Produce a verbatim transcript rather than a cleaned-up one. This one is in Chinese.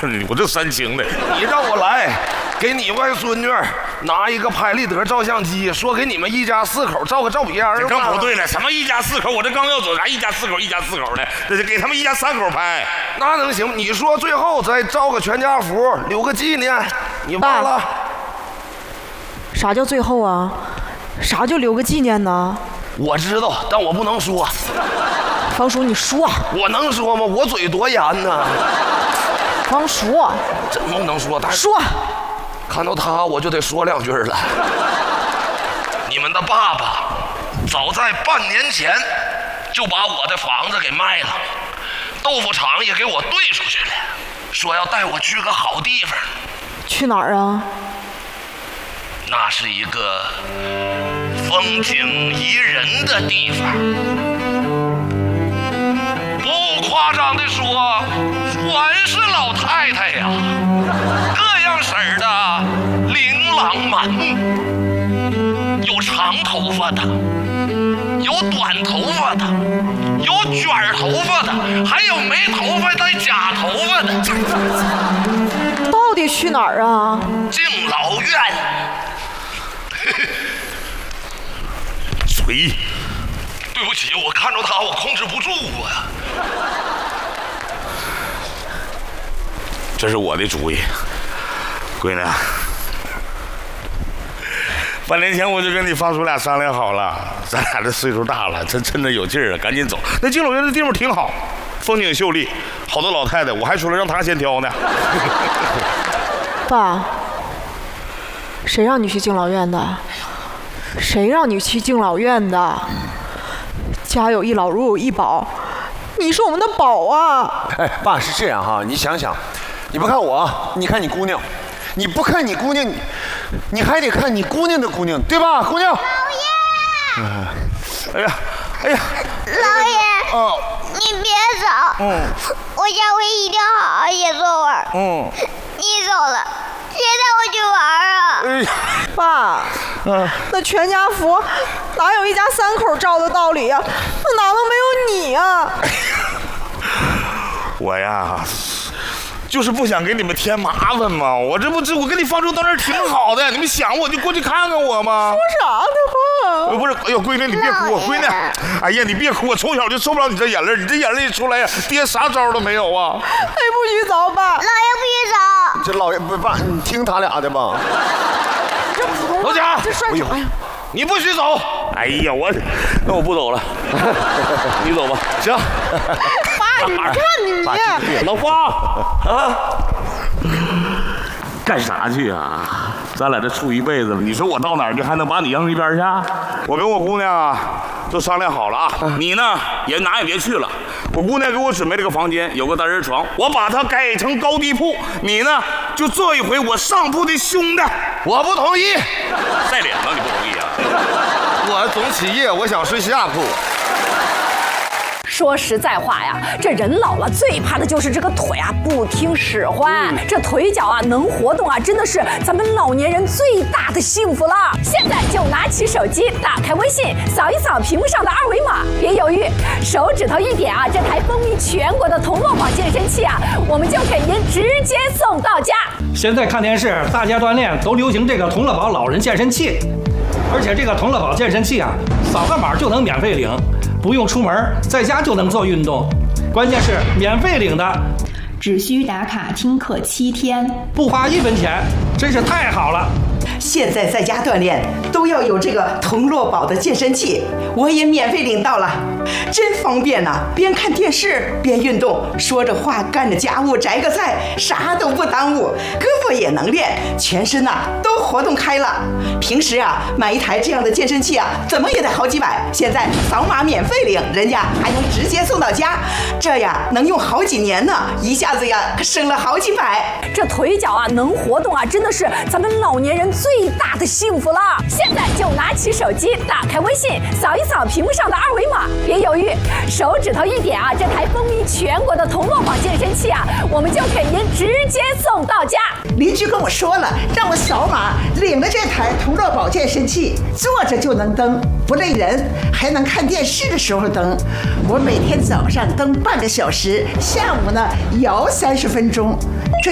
我这煽情的。 你让我来，给你外孙女拿一个拍立得照相机，说给你们一家四口照个照片。 这更不对了，什么一家四口？我这刚要走，啥一家四口一家四口的？这是给他们一家三口拍。 那能行？你说最后再照个全家福，留个纪念，你忘了？ 啥叫最后啊？啥叫留个纪念呢？ 我知道，但我不能说。 方叔，你说。 我能说吗？我嘴多严呢。 方叔， 真不能说。但说。 看到他，我就得说两句了。你们的爸爸早在半年前就把我的房子给卖了，豆腐厂也给我兑出去了，说要带我去个好地方。 去哪儿啊？ 那是一个风景宜人的地方。不夸张的说，全是老太太呀，各样式儿的琳琅满目，有长头发的，有短头发的，有卷头发的，还有没头发带假头发的。 到底去哪儿啊？ 敬老院。随，对不起，我看着他，我控制不住啊。 这是我的主意，闺女。半年前我就跟你方叔俩商量好了，咱俩这岁数大了，这趁着有劲儿了，赶紧走。那敬老院的地方挺好，风景秀丽，好多老太太，我还说了让他先挑呢。 爸，谁让你去敬老院的？谁让你去敬老院的？家有一老，如有一宝，你是我们的宝啊！ 哎，爸是这样哈，你想想，你不看我，你看你姑娘，你不看你姑娘，你你还得看你姑娘的姑娘，对吧，姑娘？ 老爷！ 哎呀，哎呀！ 老爷， 哦， 你别走，嗯，我下回一定好好写作文。嗯，你走了，谁带我去玩啊？ 哎呀， 爸，嗯，那全家福哪有一家三口照的道理呀？那哪能没有你啊？ 我呀，就是不想给你们添麻烦嘛。我这不这我跟你方舟到那儿挺好的，你们想我就过去看看我吗？ 说啥呢，爸？ 不是，哎呦，闺女你别哭，闺女，哎呀你别哭，我从小就受不了你这眼泪，你这眼泪一出来呀，爹啥招都没有啊。 哎，不许走，爸！ 老爷不许走！ 这老爷不爸，你听他俩的吧。 这普通话， 老贾， 这帅啥呀？ 你不许走！ 哎呀，我那我不走了，你走吧。 行。 爸，你看你， 老花啊，干啥去啊？咱俩这处一辈子了，你说我到哪儿去还能把你扔一边去？我跟我姑娘啊都商量好了啊，你呢也哪也别去了。我姑娘给我准备了个房间，有个单人床，我把它改成高低铺，你呢就做一回我上铺的兄弟。 我不同意， 晒脸呢？你不同意啊？ 我总起夜，我想睡下铺。 说实在话呀，这人老了最怕的就是这个腿啊不听使唤，这腿脚啊能活动啊，真的是咱们老年人最大的幸福了。现在就拿起手机，打开微信，扫一扫屏幕上的二维码，别犹豫，手指头一点啊，这台风靡全国的同乐宝健身器啊，我们就给您直接送到家。 现在看电视，大家锻炼都流行这个同乐宝老人健身器，而且这个同乐宝健身器啊，扫个码就能免费领。不用出门，在家就能做运动，关键是免费领的， 只需打卡听课七天， 不花一分钱，真是太好了。 现在在家锻炼都要有这个同乐宝的健身器，我也免费领到了，真方便呐、啊！边看电视边运动，说着话干着家务，摘个菜，啥都不耽误，胳膊也能练，全身呐、啊、都活动开了。平时啊买一台这样的健身器啊，怎么也得好几百，现在扫码免费领，人家还能直接送到家，这呀能用好几年呢，一下子呀可省了好几百。 这腿脚啊能活动啊，真的是咱们老年人最大的幸福了。现在就拿起手机，打开微信，扫一扫屏幕上的二维码，别犹豫，手指头一点啊，这台风靡全国的同乐宝健身器啊，我们就给您直接送到家。 邻居跟我说了，让我扫码领了这台同乐宝健身器，坐着就能蹬，不累人，还能看电视的时候蹬。我每天早上蹬半个小时，下午呢摇三十分钟。